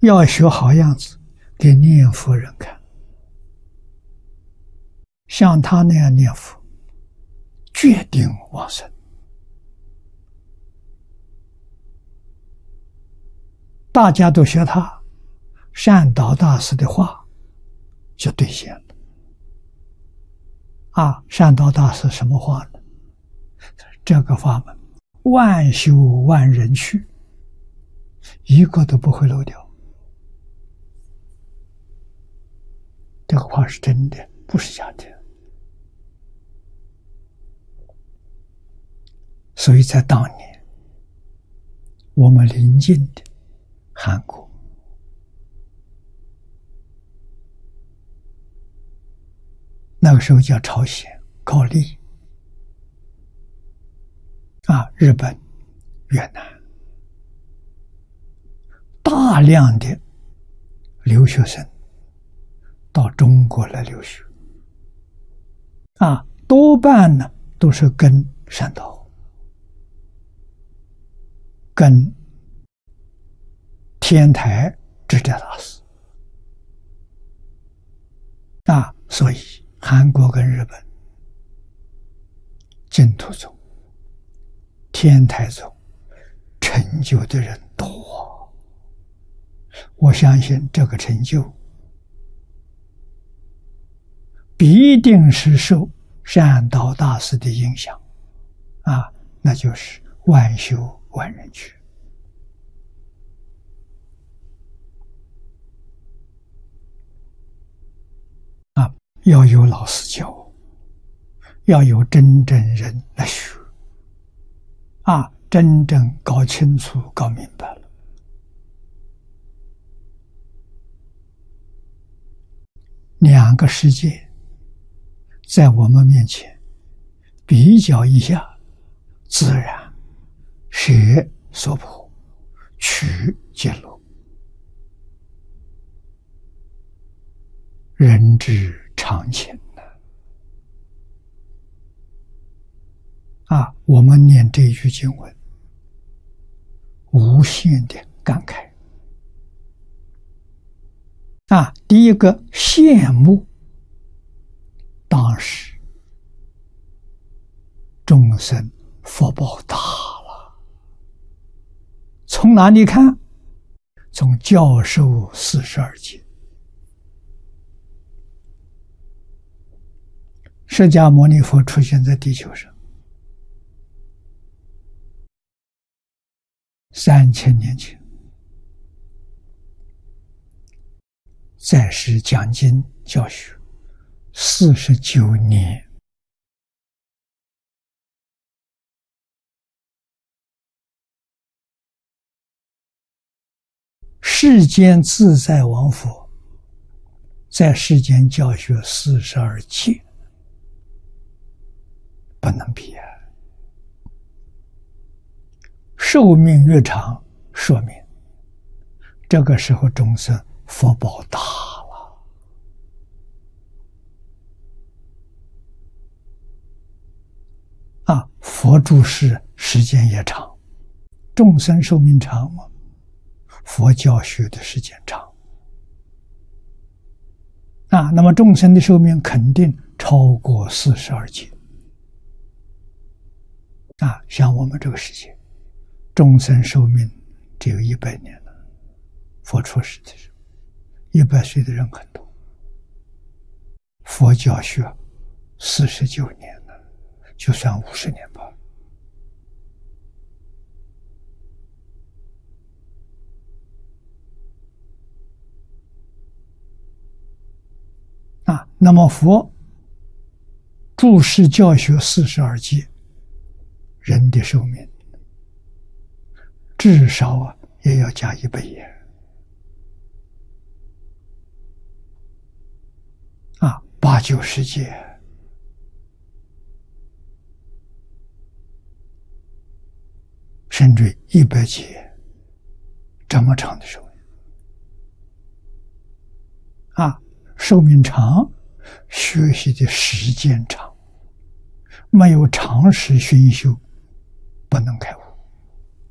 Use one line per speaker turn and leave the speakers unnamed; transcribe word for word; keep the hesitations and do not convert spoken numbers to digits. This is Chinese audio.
要学好样子给念佛人看，像他那样念佛，决定往生。大家都学他，善导大师的话就兑现了。啊，善导大师什么话呢？这个法门，万修万人去，一个都不会漏掉。这个话是真的，不是假的。所以在当年，我们邻近的韩国，那个时候叫朝鲜、高丽啊，日本、越南，大量的留学生到中国来留学啊，多半呢都是跟善导、跟天台智者大师啊，所以韩国跟日本净土宗、天台宗成就的人多，我相信这个成就必定是受善导大师的影响啊，那就是万修万人去啊，要有老师教，要有真正人来学啊，真正搞清楚、搞明白了。两个世界在我们面前比较一下，自然舍所破，取揭露，人之常情啊！我们念这一句经文，无限的感慨啊！第一个羡慕当时众生福报大了，从哪里看？从教授四十二节，释迦牟尼佛出现在地球上三千年前，在世讲经教学四十九年，世间自在王佛在世间教学四十二届，不能比啊！寿命越长，说明这个时候众生福报大了啊！佛住世时间也长，众生寿命长吗？佛教学的时间长啊，那么众生的寿命肯定超过四十二劫啊！像我们这个世界，众生寿命只有一百年了，佛出世的时候，一百岁的人很多。佛教学四十九年了，就算五十年吧。啊，那么佛注释教学四十二届，人的寿命至少啊也要加一百year啊，八九十届，甚至一百届，这么长的寿命啊！寿命长，学习的时间长，没有常识熏修，不能开悟。